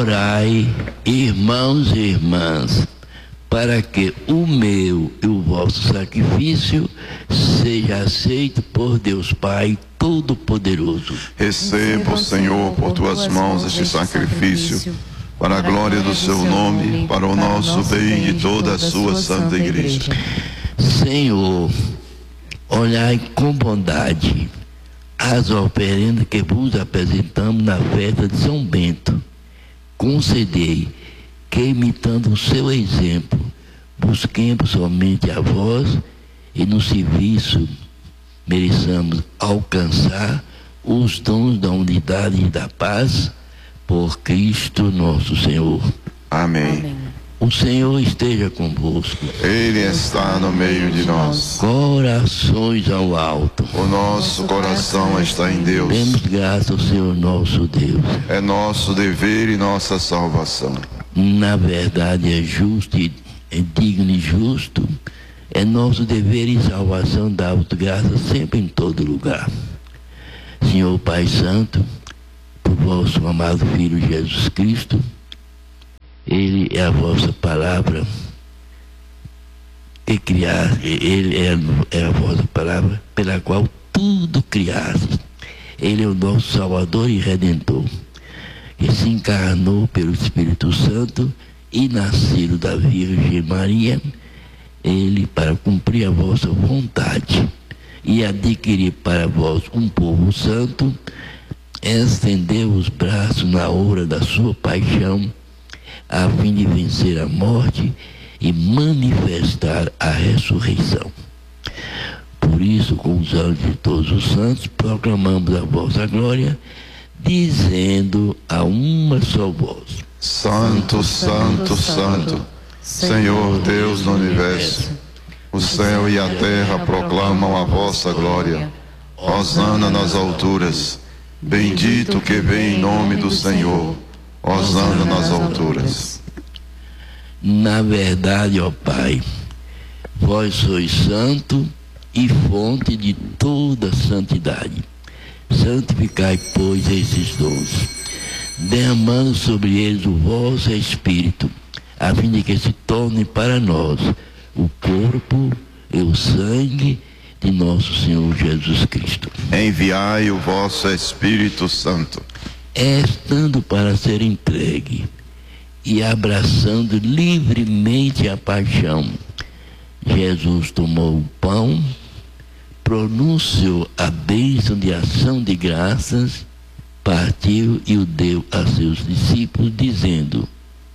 Orai, irmãos e irmãs, para que o meu e o vosso sacrifício seja aceito por Deus Pai Todo-Poderoso. Receba, Senhor, por tuas mãos este sacrifício, para a glória do seu nome, para o nosso bem e de toda a sua santa igreja. Senhor, olhai com bondade as oferendas que vos apresentamos na festa de São Bento. Concedei que, imitando o seu exemplo, busquemos somente a vós e no serviço mereçamos alcançar os dons da unidade e da paz por Cristo nosso Senhor. Amém. O Senhor esteja convosco. Ele está no meio de nós. Corações ao alto. O nosso coração está em Deus. Demos graças ao Senhor nosso Deus. É nosso dever e nossa salvação. Na verdade é justo e é digno e justo. É nosso dever e salvação dar-vos graças sempre em todo lugar. Senhor Pai Santo, por vosso amado Filho Jesus Cristo, Ele é a vossa palavra que criaste, Ele é a vossa palavra pela qual tudo criaste. Ele é o nosso Salvador e Redentor, que se encarnou pelo Espírito Santo e nascido da Virgem Maria, Ele para cumprir a vossa vontade e adquirir para vós um povo santo, estendeu os braços na hora da sua paixão, a fim de vencer a morte e manifestar a ressurreição. Por isso, com os anjos de todos os santos, proclamamos a vossa glória, dizendo a uma só voz: Santo, Santo, Santo, Senhor Deus do universo, o céu e a terra proclamam a vossa glória. Hosana nas alturas, bendito que vem em nome do Senhor. Hosana nas alturas. Na verdade, ó Pai, vós sois santo e fonte de toda santidade. Santificai, pois, esses dons, derramando sobre eles o vosso Espírito, a fim de que se tornem para nós o corpo e o sangue de nosso Senhor Jesus Cristo. Enviai o vosso Espírito Santo. Estando para ser entregue e abraçando livremente a paixão, Jesus tomou o pão, pronunciou a bênção de ação de graças, partiu e o deu a seus discípulos, dizendo: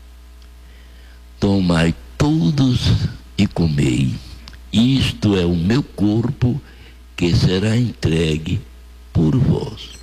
tomai todos e comei, isto é o meu corpo que será entregue por vós.